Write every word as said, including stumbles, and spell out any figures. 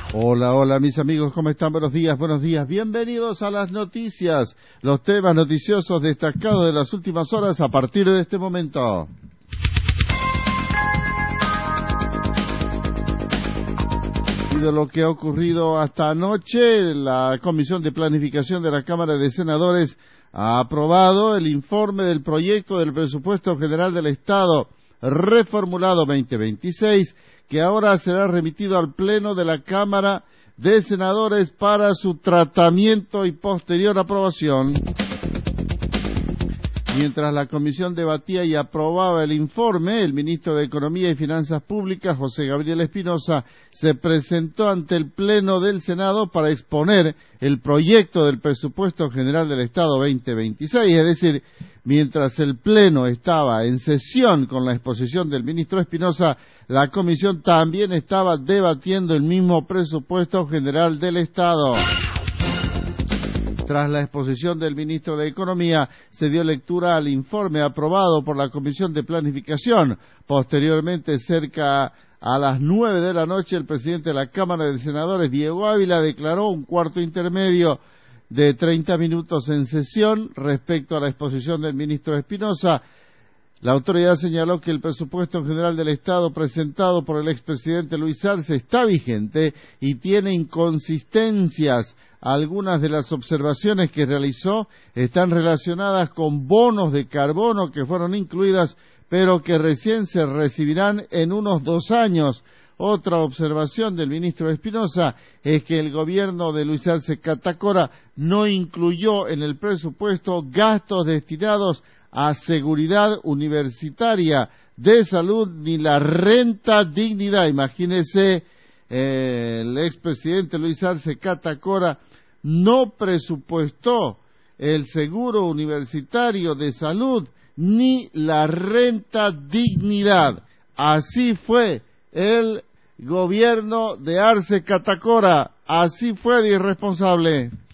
Hola, hola mis amigos, ¿cómo están? Buenos días, buenos días. Bienvenidos a las noticias, los temas noticiosos destacados de las últimas horas a partir de este momento. Y de lo que ha ocurrido hasta anoche, la Comisión de Planificación de la Cámara de Senadores ha aprobado el informe del proyecto del Presupuesto General del Estado reformulado veinte veintiséis, que ahora será remitido al Pleno de la Cámara de Senadores para su tratamiento y posterior aprobación. Mientras la comisión debatía y aprobaba el informe, el ministro de Economía y Finanzas Públicas, José Gabriel Espinosa, se presentó ante el Pleno del Senado para exponer el proyecto del Presupuesto General del Estado veinte veintiséis, es decir, mientras el Pleno estaba en sesión con la exposición del ministro Espinosa, la comisión también estaba debatiendo el mismo Presupuesto General del Estado. Tras la exposición del ministro de Economía, se dio lectura al informe aprobado por la Comisión de Planificación. Posteriormente, cerca a las nueve de la noche, el presidente de la Cámara de Senadores, Diego Ávila, declaró un cuarto intermedio de treinta minutos en sesión respecto a la exposición del ministro Espinosa. La autoridad señaló que el presupuesto general del Estado presentado por el expresidente Luis Arce está vigente y tiene inconsistencias. Algunas de las observaciones que realizó están relacionadas con bonos de carbono que fueron incluidas, pero que recién se recibirán en unos dos años. Otra observación del ministro Espinosa es que el gobierno de Luis Arce Catacora no incluyó en el presupuesto gastos destinados a seguridad universitaria, de salud, ni la renta dignidad. Imagínese, eh, el expresidente Luis Arce Catacora no presupuestó el seguro universitario de salud ni la renta dignidad. Así fue el gobierno de Arce Catacora, así fue de irresponsable.